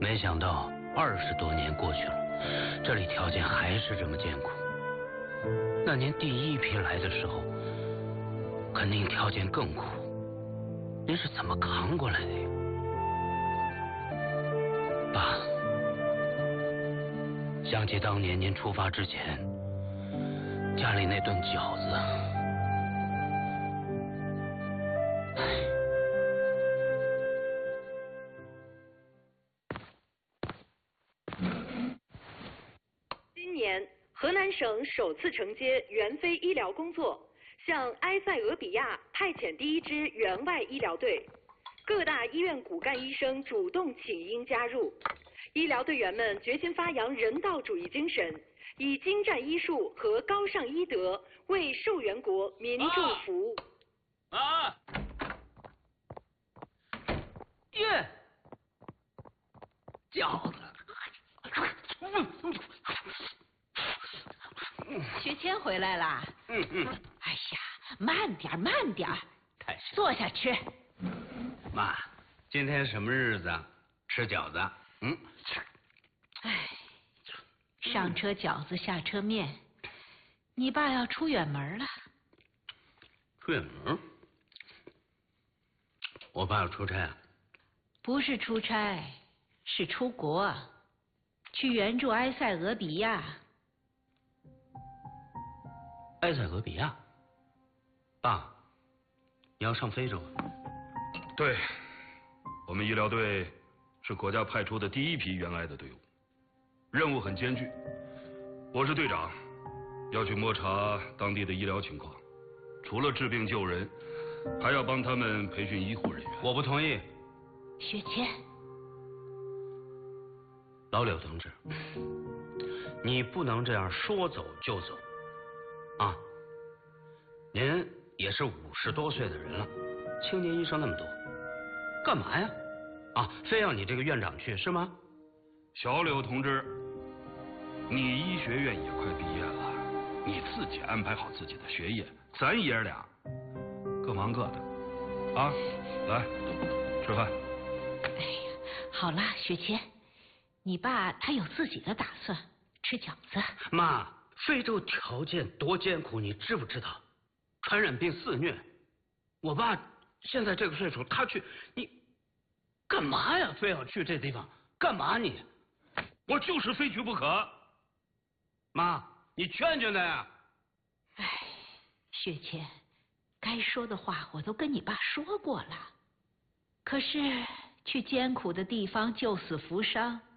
没想到20多年过去了，这里条件还是这么艰苦。那您第一批来的时候，肯定条件更苦，您是怎么扛过来的呀？爸，想起当年您出发之前，家里那顿饺子， 今年，河南省首次承接援非医疗工作，向埃塞俄比亚派遣第1支援外医疗队，各大医院骨干医生主动请缨加入。医疗队员们决心发扬人道主义精神，以精湛医术和高尚医德为受援国民众服务。 耶，饺子。 学谦回来啦。哎呀，慢点，慢点，坐下吃。 妈，今天什么日子啊？吃饺子。 上车饺子下车面，你爸要出远门了。 出远门？我爸要出差啊？ 不是出差，是出国，去援助埃塞俄比亚。 埃塞俄比亚？爸，你要上非洲？ 对，我们医疗队是国家派出的第1批援埃的队伍，任务很艰巨。我是队长，要去摸查当地的医疗情况，除了治病救人，还要帮他们培训医护人员。 我不同意。 学谦， 老柳同志，你不能这样说走就走啊！您也是50多岁的人了，青年医生那么多，干嘛呀？啊，非要你这个院长去是吗？ 小柳同志，你医学院也快毕业了，你自己安排好自己的学业，咱爷儿俩各忙各的啊！来，吃饭。 哎呀，好啦，学谦，你爸他有自己的打算，吃饺子。 妈，非洲条件多艰苦，你知不知道？传染病肆虐，我爸现在这个岁数，他去，你干嘛呀？非要去这地方干嘛你？ 我就是非去不可。 妈，你劝劝他呀。 哎，学谦，该说的话我都跟你爸说过了，可是去艰苦的地方救死扶伤，